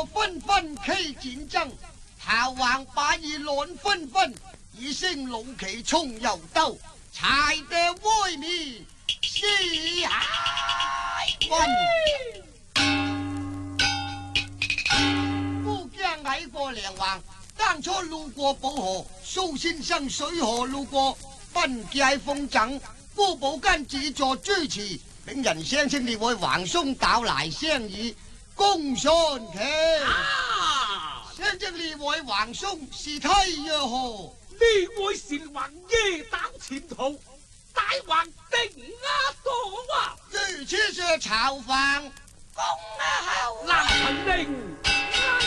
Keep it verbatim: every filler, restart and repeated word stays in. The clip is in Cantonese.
我紛紛起戰爭，頭橫把以亂紛紛，以升龍旗衝油兜，柴地威面是海軍。副將矮過梁王，當初路過寶河，蘇先生水河路過，分界風箏，郭寶根自作主持，令人相稱列位皇兄到來相議，公信其。啊！相稱列位皇兄是梯若何？ 呢位善橫耶膽前途，大橫定壓多啊！ 如此說嘲諷，公啊後。 南陳令。